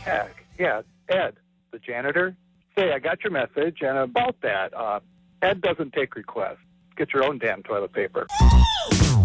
heck? Yeah, Ed, the janitor. Say, I got your message, and about that, Ed doesn't take requests. Get your own damn toilet paper.